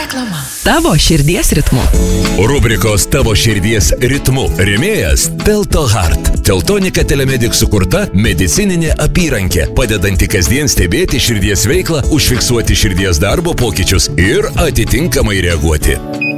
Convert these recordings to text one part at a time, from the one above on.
Reklama. Tavo širdies ritmu. Rubrikos Tavo širdies ritmu rėmėjas Telto Heart. Teltonika Telemedic sukurta medicininė apyrankė, padedanti kasdien stebėti širdies veiklą, užfiksuoti širdies darbo pokyčius ir atitinkamai reaguoti.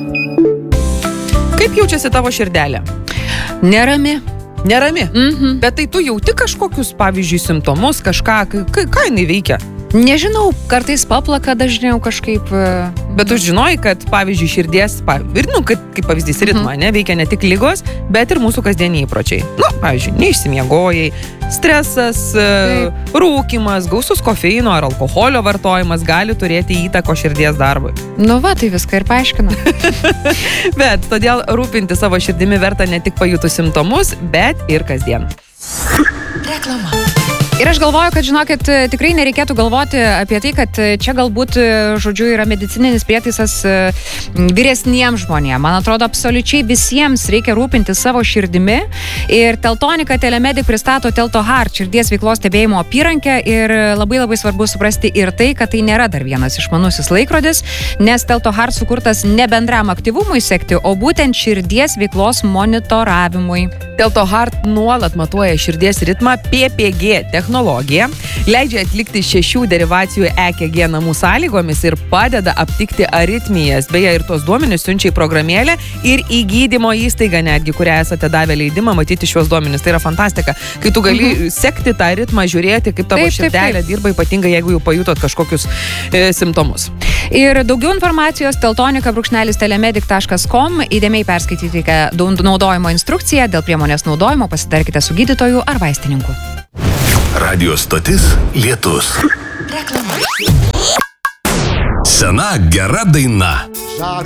Kaip jaučiasi tavo širdelė? Nerami. Nerami? Bet tai tu jauti kažkokius, pavyzdžiui, simptomus, kažką, ką jinai veikia? Nežinau, kartais paplaka dažniau kažkaip. Bet tu žinojai, kad, pavyzdžiui, širdies, ir, kaip pavyzdys, ritmą, veikia ne tik ligos, bet ir mūsų kasdieniai įpročiai. Pavyzdžiui, neišsimiegojai, stresas, rūkymas, gausus kofeino ar alkoholio vartojimas gali turėti įtako širdies darbui. Tai viską ir paaiškina. Bet todėl rūpinti savo širdimi verta ne tik pajutus simptomus, bet ir kasdien. Reklama. Ir aš galvoju, kad, žinokit, tikrai nereikėtų galvoti apie tai, kad čia galbūt, žodžiu, yra medicininis prietaisas vyresniems žmonėms. Man atrodo, absoliučiai visiems reikia rūpinti savo širdimi. Ir Teltonika Telemedic pristato Telto Heart širdies veiklos stebėjimo apyrankę. Ir labai svarbu suprasti ir tai, kad tai nėra dar vienas išmanusis laikrodis, nes Telto Heart sukurtas ne bendram aktyvumui sekti, o būtent širdies veiklos monitoravimui. Telto Heart nuolat matuoja širdies ritmą PPG technologija, leidžia atlikti 6 derivacijų EKG namų sąlygomis ir padeda aptikti aritmijas. Beje, ir tuos duomenis siunčia į programėlę ir į gydymo įstaigą netgi, kurią esate davę leidimą matyti šios duomenis. Tai yra fantastika, kai tu gali sekti tą ritmą, žiūrėti, kaip tavo širdelė dirba, ypatingai jeigu jau pajutot kažkokius simptomus. Ir daugiau informacijos teltonika-telemedic.com, įdėmiai perskaitykite naudojimo instrukciją, dėl priemonės naudojimo pasitarkite su gydytoju ar vaistininku. Radio stotis Lietus. Reklama. Sena gera daina.